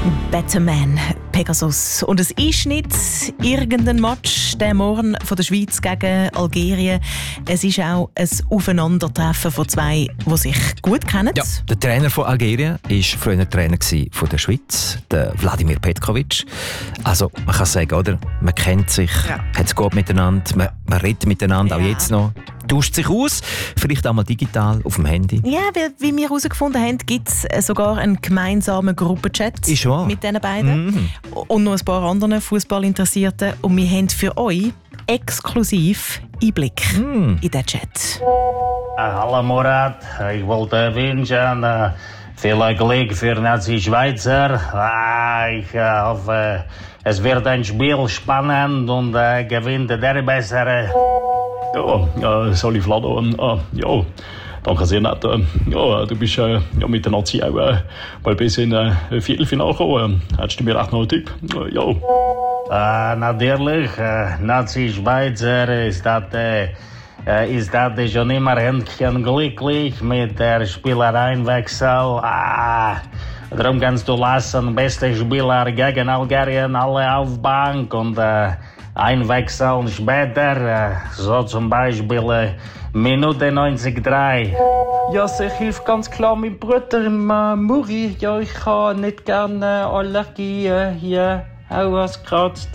Better Man, Pegasus. Und es ist nicht irgendein Match, der Morgen von der Schweiz gegen Algerien. Es ist auch ein Aufeinandertreffen von zwei, die sich gut kennen. Ja, der Trainer von Algerien war früher Trainer von der Schweiz, der Vladimir Petkovic. Also man kann sagen, oder? Man kennt sich, hat es gut miteinander, man redet miteinander, auch jetzt noch. Tauscht sich aus, vielleicht auch mal digital auf dem Handy. Ja, wie wir herausgefunden haben, gibt es sogar einen gemeinsamen Gruppenchat mit diesen beiden. Und noch ein paar anderen Fußballinteressierten. Und wir haben für euch exklusiv Einblick in diesen Chat. Hallo Murat, ich wollte wünschen viel Glück für Nazi Schweizer. Ich hoffe, es wird ein Spiel spannend und gewinnt der Bessere. Ja, Sali Vlado, ja, danke sehr nett. Ja, du bist mit der Nazi auch mal bis in Viertelfinale gekommen. Hättest du mir echt noch einen Tipp? Ja. Natürlich, Nazi Schweizer ist das schon immer Händchen glücklich mit der Spielereinwechsel. Darum kannst du lassen, beste Spieler gegen Algerien alle auf Bank und einwechseln später, so zum Beispiel Minute 93. Ja, ich hilft ganz klar meinem Bruder Muri. Ja, ich habe nicht gerne Allergie hier ausgekratzt.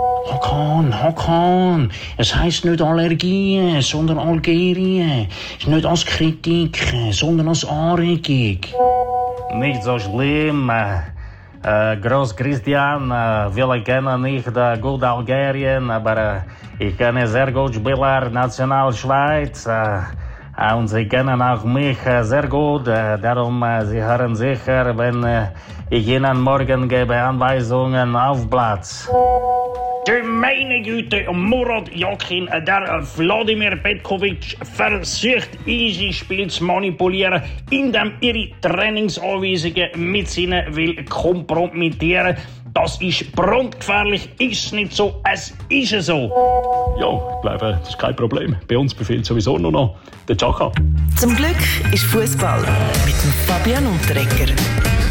Hakan, es heisst nicht Allergie, sondern Algerien. Es ist nicht als Kritik, sondern als Anregung. Nicht so schlimm. Groß Christian, wir kennen nicht gut Algerien, aber ich kenne sehr gut Spieler National Schweiz. Und sie kennen auch mich sehr gut. Darum, sie hören sicher, wenn ich ihnen morgen gebe Anweisungen auf Platz. Du meine Güte, Murat Yakin, der Vladimir Petkovic versucht, unser Spiel zu manipulieren, indem ihre Trainingsanweisungen mit ihnen will kompromittieren. Das ist brandgefährlich, ist nicht so, es ist so. Ja, ich glaube, das ist kein Problem. Bei uns befiehlt sowieso nur noch der Chaka. Zum Glück ist Fußball mit dem Fabian Unterreger.